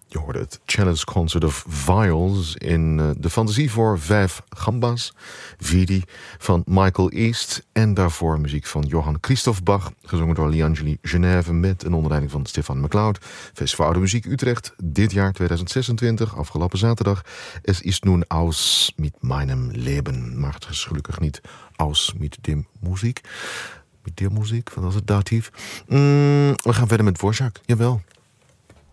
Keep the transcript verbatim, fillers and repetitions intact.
Je hoorde het Chalice Concert of Viols in uh, de fantasie voor vijf gambas, Vidi van Michael East en daarvoor muziek van Johann Christoph Bach, gezongen door Liangeli Genève met een onderleiding van Stefan McLeod. Festival Oude Muziek Utrecht, dit jaar tweeduizend zesentwintig, afgelopen zaterdag. Es ist nun aus mit meinem Leben, maar het is gelukkig niet aus mit dem Musik. Met de muziek, wat was het datief? Mm, we gaan verder met Dvorak, jawel.